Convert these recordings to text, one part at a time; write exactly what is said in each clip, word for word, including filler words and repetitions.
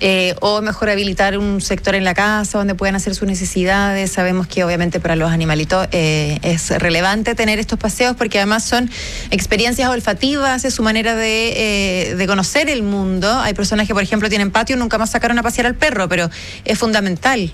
eh, o mejor habilitar un sector en la casa donde puedan hacer sus necesidades. Sabemos que obviamente para los animalitos eh, es relevante tener estos paseos porque además son experiencias olfativas, es su manera de, eh, de conocer el mundo. Hay personas que, por ejemplo, tienen patio y nunca más sacaron a pasear al perro, pero es fundamental.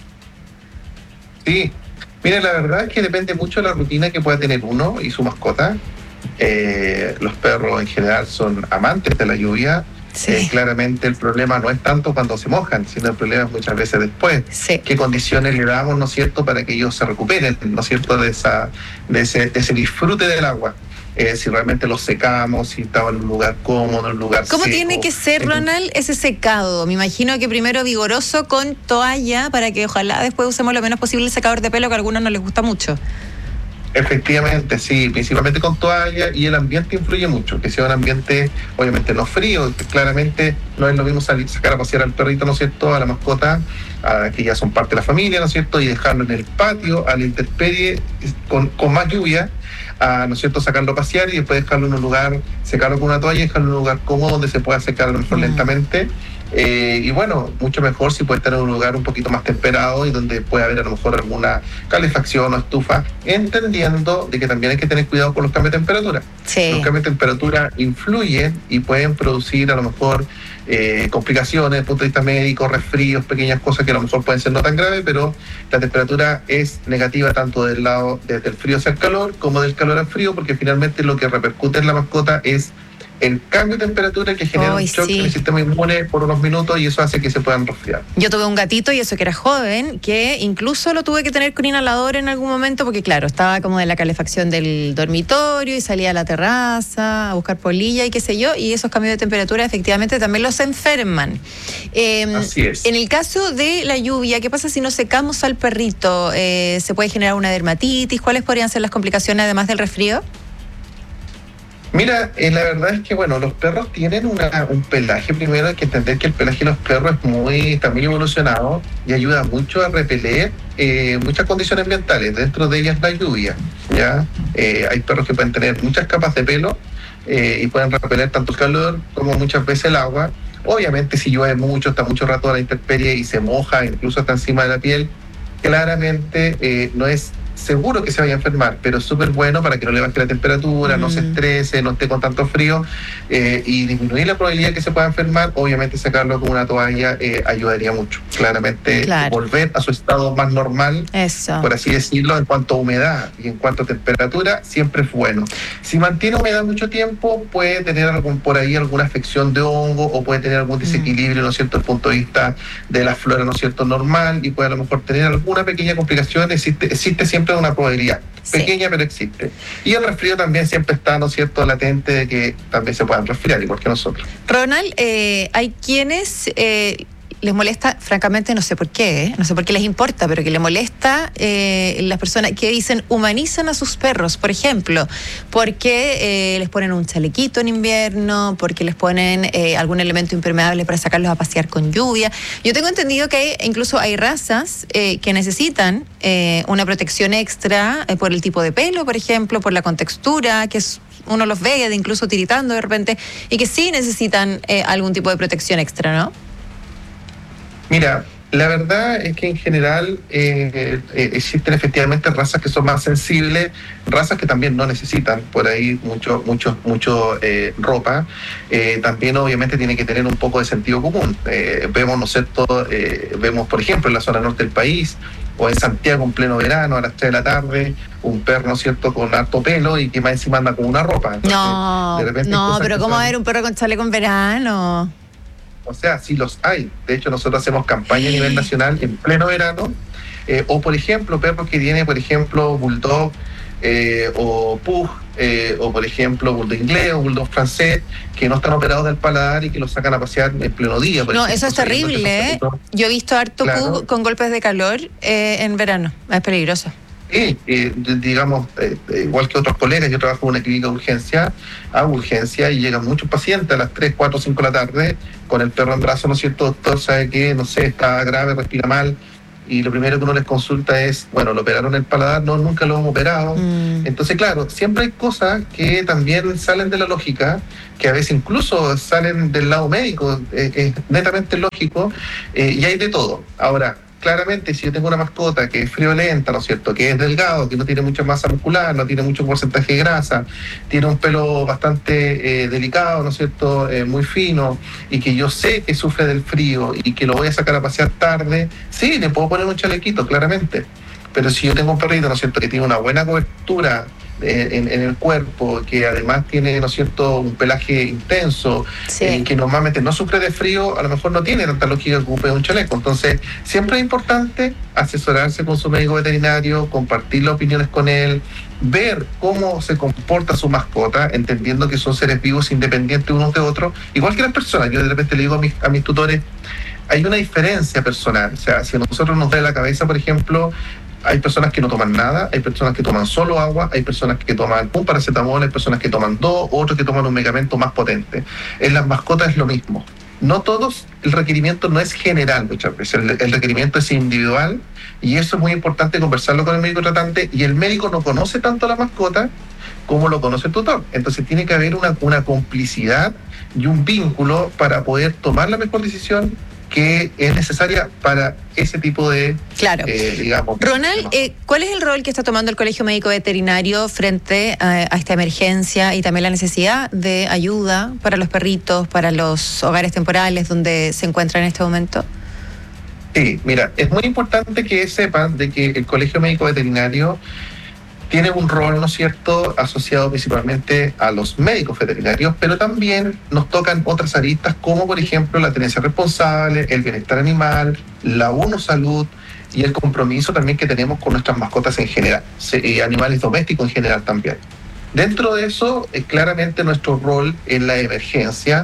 Sí, mire, la verdad es que depende mucho de la rutina que pueda tener uno y su mascota. Eh, los perros en general son amantes de la lluvia. Sí. Eh, claramente el problema no es tanto cuando se mojan, sino el problema es muchas veces después. Sí. ¿Qué condiciones le damos, no es cierto, para que ellos se recuperen, no es cierto, de, esa, de, ese, de ese disfrute del agua? Eh, si realmente los secamos, si estaba en un lugar cómodo, en un lugar ¿Cómo seco. tiene que ser, Ronald, ese secado? Me imagino que primero vigoroso con toalla para que ojalá después usemos lo menos posible el secador de pelo, que a algunos no les gusta mucho. Efectivamente, sí, principalmente con toalla, y el ambiente influye mucho, que sea un ambiente obviamente no frío, que claramente no es lo mismo salir, sacar a pasear al perrito, ¿no es cierto?, a la mascota, a, que ya son parte de la familia, ¿no es cierto?, y dejarlo en el patio, a la intemperie, con, con más lluvia, a, ¿no es cierto?, sacarlo a pasear y después dejarlo en un lugar, secarlo con una toalla y dejarlo en un lugar cómodo donde se pueda secar a lo mejor mm. lentamente. Eh, y bueno, mucho mejor si puede estar en un lugar un poquito más temperado y donde puede haber a lo mejor alguna calefacción o estufa, entendiendo de que también hay que tener cuidado con los cambios de temperatura. Sí. Los cambios de temperatura influyen y pueden producir a lo mejor eh, complicaciones desde el punto de vista médico, resfríos, pequeñas cosas que a lo mejor pueden ser no tan graves, pero la temperatura es negativa tanto del lado desde el frío hacia el calor como del calor al frío, porque finalmente lo que repercute en la mascota es el cambio de temperatura que genera Oy, un shock sí. en el sistema inmune por unos minutos y eso hace que se puedan resfriar. Yo tuve un gatito, y eso que era joven, que incluso lo tuve que tener con inhalador en algún momento porque, claro, estaba como de la calefacción del dormitorio y salía a la terraza a buscar polilla y qué sé yo, y esos cambios de temperatura efectivamente también los enferman. Eh, Así es. En el caso de la lluvia, ¿qué pasa si no secamos al perrito? Eh, ¿Se puede generar una dermatitis? ¿Cuáles podrían ser las complicaciones además del resfrío? Mira, eh, la verdad es que, bueno, los perros tienen una, un pelaje, primero hay que entender que el pelaje de los perros es muy, está muy evolucionado y ayuda mucho a repeler eh, muchas condiciones ambientales, dentro de ellas la lluvia, ¿ya? Eh, hay perros que pueden tener muchas capas de pelo eh, y pueden repeler tanto el calor como muchas veces el agua. Obviamente si llueve mucho, está mucho rato a la intemperie y se moja, incluso hasta encima de la piel, claramente eh, no es seguro que se vaya a enfermar, pero es súper bueno para que no le baje la temperatura, mm. no se estrese, no esté con tanto frío eh, y disminuir la probabilidad de que se pueda enfermar. Obviamente sacarlo con una toalla eh, ayudaría mucho, claramente claro. volver a su estado más normal, Eso. por así decirlo, en cuanto a humedad y en cuanto a temperatura, siempre es bueno. Si mantiene humedad mucho tiempo, puede tener algún, por ahí alguna afección de hongo o puede tener algún desequilibrio, mm. ¿no es cierto?, desde el punto de vista de la flora, ¿no es cierto?, normal, y puede a lo mejor tener alguna pequeña complicación. Existe, existe siempre una probabilidad pequeña, sí. pero existe. Y el resfrío también siempre está, ¿no es cierto?, latente de que también se puedan resfriar, igual que nosotros. Ronald, eh, hay quienes eh, les molesta, francamente no sé por qué, ¿eh? no sé por qué les importa, pero que les molesta eh, las personas que dicen humanizan a sus perros, por ejemplo, porque eh, les ponen un chalequito en invierno, porque les ponen eh, algún elemento impermeable para sacarlos a pasear con lluvia. Yo tengo entendido que hay, incluso hay razas eh, que necesitan eh, una protección extra eh, por el tipo de pelo, por ejemplo, por la contextura, que es, uno los ve incluso tiritando de repente, y que sí necesitan eh, algún tipo de protección extra, ¿no? Mira, la verdad es que en general eh, eh, existen efectivamente razas que son más sensibles, razas que también no necesitan por ahí mucho, mucho, mucho eh, ropa. Eh, también obviamente tiene que tener un poco de sentido común. Eh, vemos, ¿no es cierto?, eh, vemos por ejemplo en la zona norte del país o en Santiago en pleno verano a las tres de la tarde, un perro, ¿no es cierto?, con harto pelo y que más encima anda con una ropa. Entonces, no, de repente no, pero ¿cómo son... va a haber un perro con chaleco en verano? O sea, sí los hay. De hecho, nosotros hacemos campaña a nivel nacional en pleno verano. Eh, o, por ejemplo, perros que tienen, por ejemplo, bulldog eh, o pug, eh, o, por ejemplo, bulldog inglés o bulldog francés, que no están operados del paladar y que los sacan a pasear en pleno día. No, ejemplo. eso es terrible, ¿eh? Yo he visto harto claro. pug con golpes de calor eh, en verano. Es peligroso. Sí, eh, digamos, eh, igual que otros colegas, yo trabajo en una clínica de urgencia, hago urgencia y llegan muchos pacientes a las tres, cuatro, cinco de la tarde con el perro en brazos, ¿no es cierto? Doctor sabe que, no sé, está grave, respira mal y lo primero que uno les consulta es, bueno, ¿lo operaron el paladar? No, nunca lo hemos operado. Mm. Entonces, claro, siempre hay cosas que también salen de la lógica, que a veces incluso salen del lado médico, eh, es netamente lógico, eh, y hay de todo. Ahora, claramente, si yo tengo una mascota que es friolenta, ¿no es cierto?, que es delgado, que no tiene mucha masa muscular, no tiene mucho porcentaje de grasa, tiene un pelo bastante eh, delicado, ¿no es cierto?, eh, muy fino, y que yo sé que sufre del frío y que lo voy a sacar a pasear tarde, sí, le puedo poner un chalequito, claramente. Pero si yo tengo un perrito, ¿no es cierto?, que tiene una buena cobertura En, en el cuerpo, que además tiene, ¿no es cierto?, un pelaje intenso, sí. eh, que normalmente no sufre de frío, a lo mejor no tiene tanta lógica que ocupe un chaleco. Entonces, siempre es importante asesorarse con su médico veterinario, compartir las opiniones con él, ver cómo se comporta su mascota, entendiendo que son seres vivos independientes unos de otros, igual que las personas. Yo de repente le digo a mis, a mis tutores, hay una diferencia personal. O sea, si a nosotros nos duele la cabeza, por ejemplo, hay personas que no toman nada, hay personas que toman solo agua, hay personas que toman un paracetamol, hay personas que toman dos, otros que toman un medicamento más potente. En las mascotas es lo mismo. No todos, el requerimiento no es general muchas veces, el, el requerimiento es individual, y eso es muy importante conversarlo con el médico tratante, y el médico no conoce tanto a la mascota como lo conoce el tutor. Entonces tiene que haber una, una complicidad y un vínculo para poder tomar la mejor decisión que es necesaria para ese tipo de, claro. eh, digamos... Ronald, eh, ¿cuál es el rol que está tomando el Colegio Médico Veterinario frente a, a esta emergencia y también la necesidad de ayuda para los perritos, para los hogares temporales donde se encuentran en este momento? Sí, mira, es muy importante que sepan de que el Colegio Médico Veterinario tiene un rol, ¿no es cierto?, asociado principalmente a los médicos veterinarios, pero también nos tocan otras aristas como, por ejemplo, la tenencia responsable, el bienestar animal, la Uno Salud y el compromiso también que tenemos con nuestras mascotas en general, y animales domésticos en general también. Dentro de eso, eh, claramente nuestro rol en la emergencia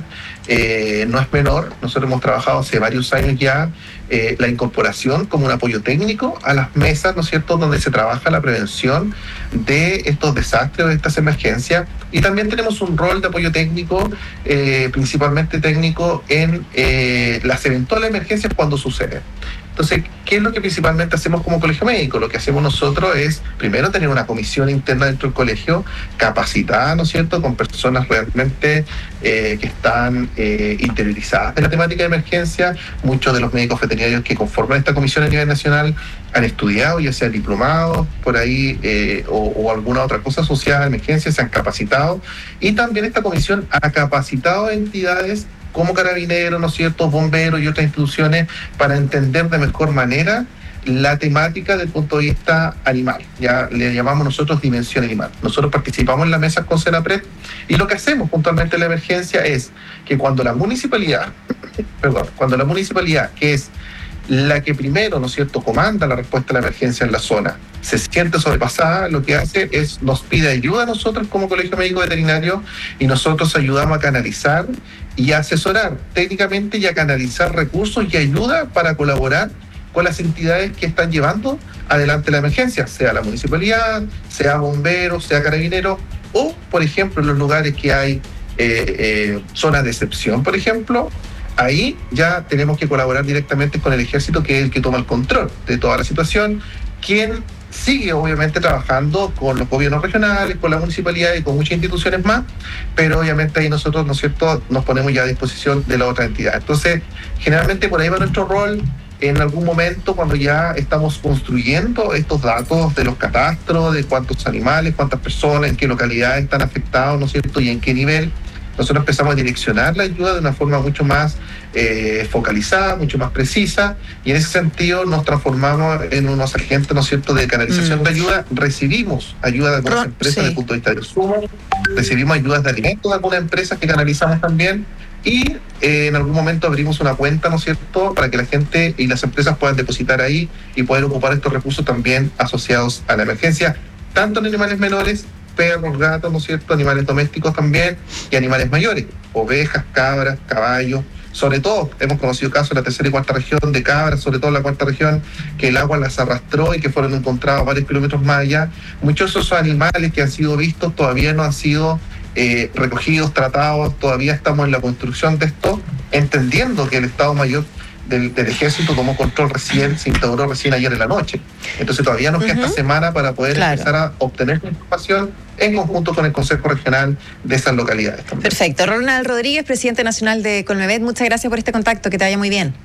eh, no es menor. Nosotros hemos trabajado hace varios años ya eh, la incorporación como un apoyo técnico a las mesas, ¿no es cierto?, donde se trabaja la prevención de estos desastres, de estas emergencias. Y también tenemos un rol de apoyo técnico, eh, principalmente técnico, en eh, las eventuales emergencias cuando suceden. Entonces, ¿qué es lo que principalmente hacemos como colegio médico? Lo que hacemos nosotros es, primero, tener una comisión interna dentro del colegio, capacitada, ¿no es cierto?, con personas realmente eh, que están eh, interiorizadas en la temática de emergencia. Muchos de los médicos veterinarios que conforman esta comisión a nivel nacional han estudiado, ya sea diplomados por ahí eh, o, o alguna otra cosa asociada a emergencia, se han capacitado. Y también esta comisión ha capacitado a entidades como Carabineros, ¿no es cierto?, bomberos y otras instituciones para entender de mejor manera la temática desde el punto de vista animal. Ya le llamamos nosotros dimensión animal. Nosotros participamos en las mesas con Senapred y lo que hacemos puntualmente en la emergencia es que cuando la municipalidad, perdón, cuando la municipalidad, que es la que primero, ¿no es cierto?, comanda la respuesta a la emergencia en la zona, se siente sobrepasada, lo que hace es nos pide ayuda a nosotros como Colegio Médico Veterinario, y nosotros ayudamos a canalizar y a asesorar técnicamente y a canalizar recursos y ayuda para colaborar con las entidades que están llevando adelante la emergencia, sea la municipalidad, sea bomberos, sea carabineros, o, por ejemplo, en los lugares que hay eh, eh, zonas de excepción, por ejemplo, ahí ya tenemos que colaborar directamente con el ejército, que es el que toma el control de toda la situación, quien sigue obviamente trabajando con los gobiernos regionales, con la municipalidad y con muchas instituciones más, pero obviamente ahí nosotros, ¿no es cierto?, nos ponemos ya a disposición de la otra entidad. Entonces, generalmente por ahí va nuestro rol. En algún momento, cuando ya estamos construyendo estos datos de los catastros, de cuántos animales, cuántas personas, en qué localidades están afectados, ¿no es cierto?, y en qué nivel, nosotros empezamos a direccionar la ayuda de una forma mucho más eh, focalizada, mucho más precisa, y en ese sentido nos transformamos en unos agentes, ¿no es cierto?, de canalización mm. de ayuda. Recibimos ayuda de algunas empresas sí. desde el punto de vista de insumos, recibimos ayudas de alimentos de algunas empresas que canalizamos también, y eh, en algún momento abrimos una cuenta, ¿no es cierto?, para que la gente y las empresas puedan depositar ahí y poder ocupar estos recursos también asociados a la emergencia, tanto en animales menores, perros, gatos, ¿no es cierto?, animales domésticos también, y animales mayores, ovejas, cabras, caballos. Sobre todo, hemos conocido casos en la tercera y cuarta región de cabras, sobre todo en la cuarta región, que el agua las arrastró y que fueron encontrados varios kilómetros más allá. Muchos de esos animales que han sido vistos todavía no han sido eh, recogidos, tratados. Todavía estamos en la construcción de esto, entendiendo que el Estado Mayor Del, del Ejército tomó control recién, se instauró recién ayer en la noche. Entonces todavía nos queda uh-huh. esta semana para poder claro. empezar a obtener información en conjunto con el Consejo Regional de esas localidades también. Perfecto. Ronald Rodríguez, presidente nacional de Colmevet, muchas gracias por este contacto, que te vaya muy bien.